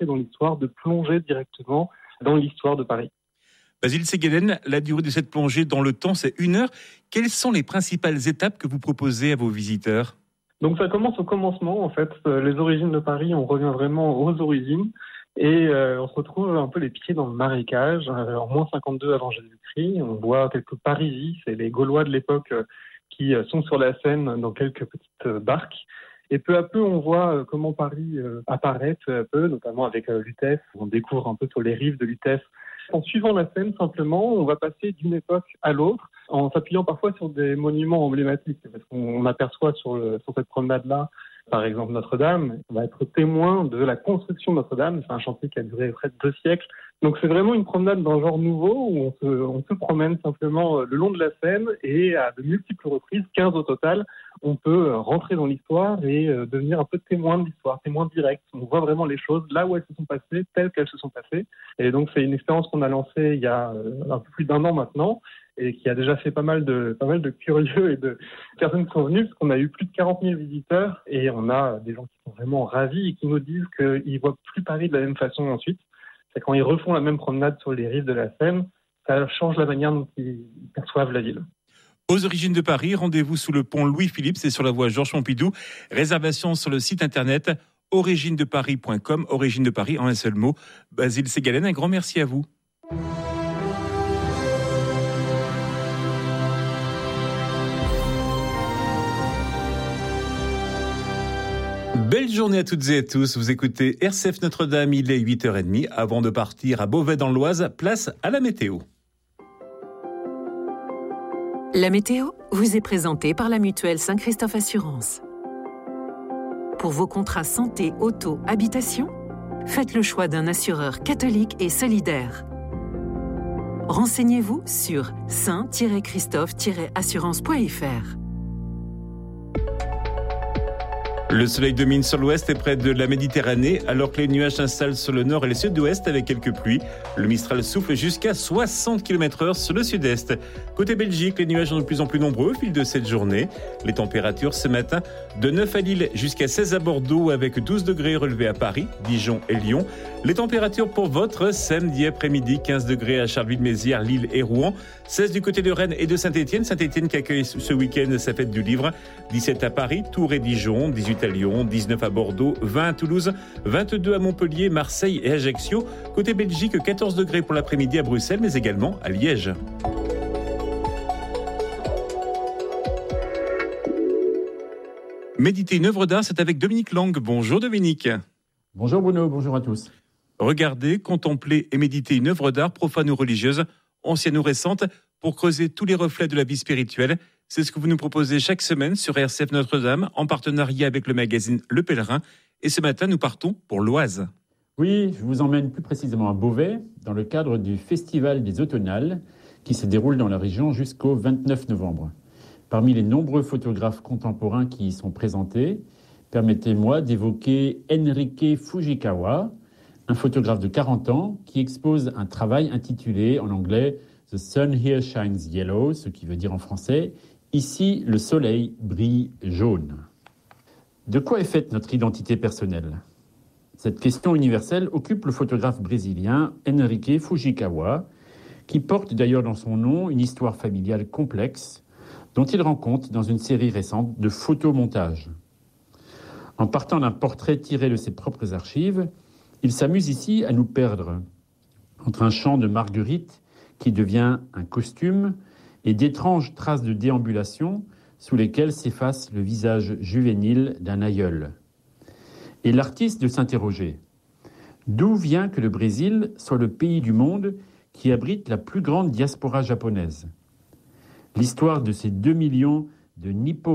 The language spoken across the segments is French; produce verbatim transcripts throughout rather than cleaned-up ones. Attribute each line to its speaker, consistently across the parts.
Speaker 1: rentrer dans l'histoire, de plonger directement dans l'histoire de Paris.
Speaker 2: Basile Seguelen, la durée de cette plongée dans le temps, c'est une heure. Quelles sont les principales étapes que vous proposez à vos visiteurs ?
Speaker 1: Donc ça commence au commencement, en fait. Les origines de Paris, on revient vraiment aux origines. Et euh, on se retrouve un peu les pieds dans le marécage. Euh, en moins cinquante-deux avant Jésus-Christ, on voit quelques Parisis, c'est les Gaulois de l'époque euh, qui euh, sont sur la Seine dans quelques petites euh, barques. Et peu à peu, on voit euh, comment Paris euh, apparaît peu à peu, notamment avec euh, Lutèce. On découvre un peu sur les rives de Lutèce. En suivant la Seine, simplement, on va passer d'une époque à l'autre, en s'appuyant parfois sur des monuments emblématiques. Parce qu'on aperçoit sur, le, sur cette promenade-là, par exemple Notre-Dame, on va être témoin de la construction de Notre-Dame. C'est un chantier qui a duré près de deux siècles. Donc c'est vraiment une promenade d'un genre nouveau où on se, on se promène simplement le long de la Seine et à de multiples reprises, quinze au total, on peut rentrer dans l'histoire et devenir un peu témoin de l'histoire, témoin direct. On voit vraiment les choses là où elles se sont passées, telles qu'elles se sont passées. Et donc c'est une expérience qu'on a lancée il y a un peu plus d'un an maintenant et qui a déjà fait pas mal de pas mal de curieux et de personnes qui sont venues, parce qu'on a eu plus de quarante mille visiteurs et on a des gens qui sont vraiment ravis et qui nous disent qu'ils voient plus Paris de la même façon ensuite. C'est quand ils refont la même promenade sur les rives de la Seine, ça change la manière dont ils perçoivent la ville.
Speaker 2: Aux origines de Paris, rendez-vous sous le pont Louis-Philippe, c'est sur la voie Georges Pompidou. Réservation sur le site internet origine de paris point com, Origine de Paris en un seul mot. Basile Seguelen, un grand merci à vous. Belle journée à toutes et à tous. Vous écoutez R C F Notre-Dame, il est huit heures trente. Avant de partir à Beauvais dans l'Oise, place à la météo.
Speaker 3: La météo vous est présentée par la mutuelle Saint-Christophe Assurance. Pour vos contrats santé, auto, habitation, faites le choix d'un assureur catholique et solidaire. Renseignez-vous sur saint christophe assurance point f r.
Speaker 2: Le soleil domine sur l'ouest et près de la Méditerranée, alors que les nuages s'installent sur le nord et le sud-ouest avec quelques pluies. Le Mistral souffle jusqu'à soixante kilomètres heure sur le sud-est. Côté Belgique, les nuages sont de plus en plus nombreux au fil de cette journée. Les températures ce matin, de neuf à Lille jusqu'à seize à Bordeaux, avec douze degrés relevés à Paris, Dijon et Lyon. Les températures pour votre samedi après-midi, quinze degrés à Charleville-Mézières, Lille et Rouen. seize du côté de Rennes et de Saint-Étienne. Saint-Étienne qui accueille ce week-end sa fête du livre. dix-sept à Paris, Tours et Dijon, dix-huit à Lyon, dix-neuf à Bordeaux, vingt à Toulouse, vingt-deux à Montpellier, Marseille et Ajaccio. Côté Belgique, quatorze degrés pour l'après-midi à Bruxelles, mais également à Liège. Méditer une œuvre d'art, c'est avec Dominique Lang. Bonjour Dominique.
Speaker 4: Bonjour Bruno, bonjour à tous.
Speaker 2: Regarder, contempler et méditer une œuvre d'art profane ou religieuse, ancienne ou récente, pour creuser tous les reflets de la vie spirituelle. C'est ce que vous nous proposez chaque semaine sur R C F Notre-Dame, en partenariat avec le magazine Le Pèlerin. Et ce matin, nous partons pour l'Oise.
Speaker 4: Oui, je vous emmène plus précisément à Beauvais, dans le cadre du Festival des Automnales, qui se déroule dans la région jusqu'au vingt-neuf novembre. Parmi les nombreux photographes contemporains qui y sont présentés, permettez-moi d'évoquer Enrique Fujikawa, un photographe de quarante ans qui expose un travail intitulé en anglais « The sun here shines yellow », ce qui veut dire en français « Ici, le soleil brille jaune ». De quoi est faite notre identité personnelle ? Cette question universelle occupe le photographe brésilien Enrique Fujikawa, qui porte d'ailleurs dans son nom une histoire familiale complexe dont il rend compte dans une série récente de photomontages. En partant d'un portrait tiré de ses propres archives, il s'amuse ici à nous perdre entre un champ de marguerite qui devient un costume et d'étranges traces de déambulation sous lesquelles s'efface le visage juvénile d'un aïeul. Et l'artiste de s'interroger. D'où vient que le Brésil soit le pays du monde qui abrite la plus grande diaspora japonaise ? L'histoire de ces deux millions de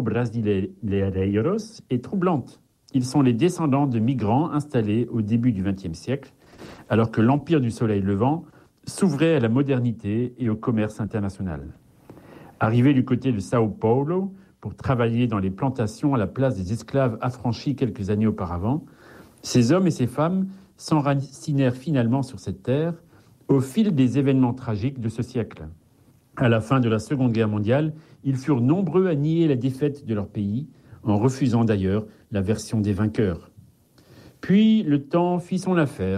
Speaker 4: nippo-brasileiros est troublante. Ils sont les descendants de migrants installés au début du vingtième siècle, alors que l'empire du soleil levant s'ouvrait à la modernité et au commerce international. Arrivés du côté de Sao Paulo pour travailler dans les plantations à la place des esclaves affranchis quelques années auparavant, ces hommes et ces femmes s'enracinèrent finalement sur cette terre au fil des événements tragiques de ce siècle. À la fin de la Seconde Guerre mondiale, ils furent nombreux à nier la défaite de leur pays, en refusant d'ailleurs la version des vainqueurs. Puis le temps fit son affaire.